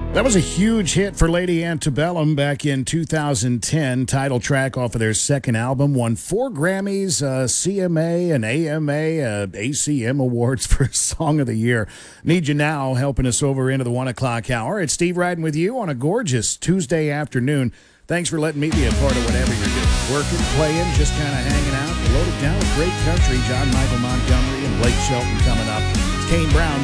That was a huge hit for Lady Antebellum back in 2010. Title track off of their second album. Won 4 Grammys, CMA, and AMA, ACM awards for Song of the Year. Need You Now helping us over into the 1 o'clock hour. It's Steve riding with you on a gorgeous Tuesday afternoon. Thanks for letting me be a part of whatever you're doing. Working, playing, just kind of hanging out. Loaded down with great country. John Michael Montgomery and Blake Shelton coming up. It's Kane Brown.